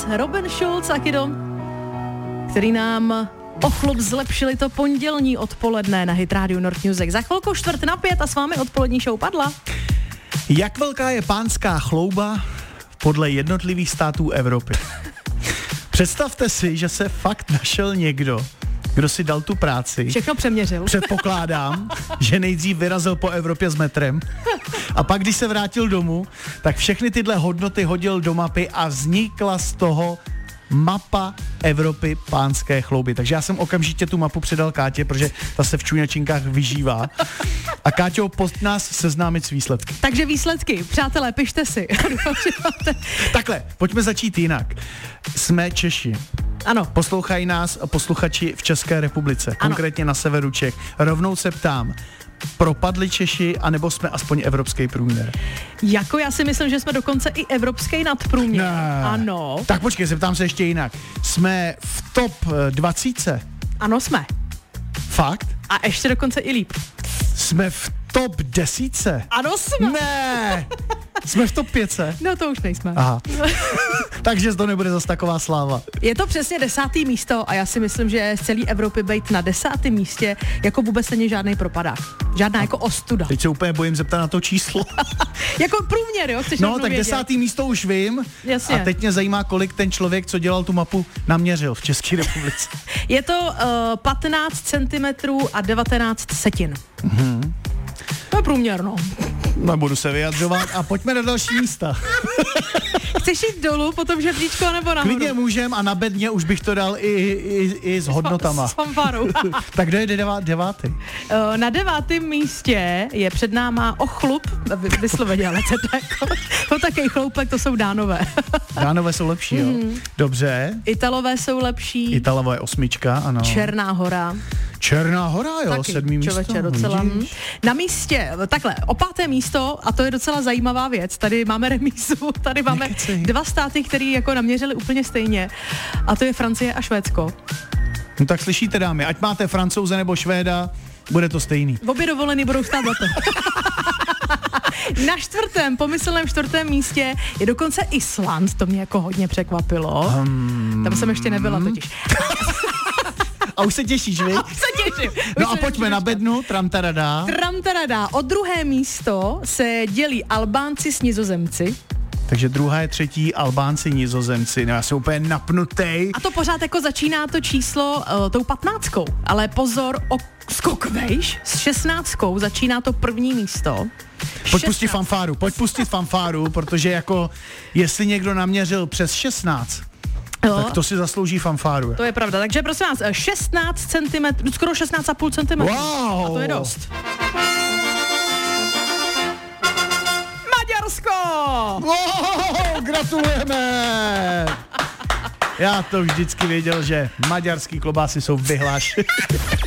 Robin Schulz a Kido, který nám o chlup zlepšili to pondělní odpoledne na Hit Radio Nord Music. Za chvilku 4:45 a s vámi odpolední show padla. Jak velká je pánská chlouba podle jednotlivých států Evropy? Představte si, že se fakt našel někdo, kdo si dal tu práci. Všechno přeměřil. Předpokládám, že nejdřív vyrazil po Evropě s metrem a pak, když se vrátil domů, tak všechny tyhle hodnoty hodil do mapy a vznikla z toho mapa Evropy pánské chlouby. Takže já jsem okamžitě tu mapu předal Kátě, protože ta se v čuňačinkách vyžívá. A Káťo, pojď nás seznámit s výsledky. Takže výsledky, přátelé, pište si. Takhle, pojďme začít jinak. Jsme Češi. Ano. Poslouchají nás posluchači v České republice, konkrétně na severu Čech. Rovnou se ptám, propadli Češi, anebo jsme aspoň evropský průměr? Jako já si myslím, že jsme dokonce i evropský nadprůměr. Ne. Ano. Tak počkej, zeptám se ještě jinak. Jsme v top 20? Ano, jsme. Fakt? A ještě dokonce i líp. Jsme v top 10? Ano, jsme. Ne! Jsme v top 5? No to už nejsme. Aha. Takže to nebude zas taková sláva. Je to přesně 10. místo a já si myslím, že z celé Evropy být na 10. místě jako vůbec není žádný propadák. Žádná jako ostuda. Teď se úplně bojím zeptat na to číslo. Jako průměr, jo? Chceš No, tak vědět? 10. místo už vím. Jasně. A teď mě zajímá, kolik ten člověk, co dělal tu mapu, naměřil v České republice. Je to 15 cm a 19 setin. To je průměr, no. Nebudu se vyjadřovat a pojďme na další místa. Chceš jít dolů po tom žebříčku nebo nahoru? Klidně můžem a na bedně už bych to dal i s hodnotama. S fanfárou. Tak kdo je devátý? Na 9. místě je před náma chlup, vysloveně, ale to takový chloupek, to jsou Dánové. Dánové jsou lepší, jo? Dobře. Italové jsou lepší. Italové 8, ano. Černá hora. Černá hora, jo, Taky, 7. místo. Člověče, docela. Vidíš? Na místě, takhle, o 5. místo, a to je docela zajímavá věc, tady máme remízu, tady máme Nekecej. 2 státy, které jako naměřili úplně stejně, a to je Francie a Švédsko. No tak slyšíte, dámy, ať máte Francouze nebo Švéda, bude to stejný. Obě dovolený budou stát za to. Na 4., pomyslném 4. místě je dokonce Island, to mě jako hodně překvapilo. Tam jsem ještě nebyla totiž. A už se těšíš, vy? Se těším. No a pojďme na bednu, tramtarada. Tramtarada. O 2. místo se dělí Albánci s Nizozemci. Takže 2., 3. Albánci, Nizozemci. No já jsem úplně napnutej. A to pořád jako začíná to číslo tou 15. Ale pozor, o skok vejš, s 16. začíná to 1. místo. Pojď pustit fanfáru, protože jako jestli někdo naměřil přes 16, tak to si zaslouží fanfáru. To je pravda, takže prosím vás, 16 cm, skoro 16,5 cm. Wow. A to je dost. Maďarsko! Wow, gratulujeme! Já to vždycky věděl, že maďarský klobásy jsou vyhlášené.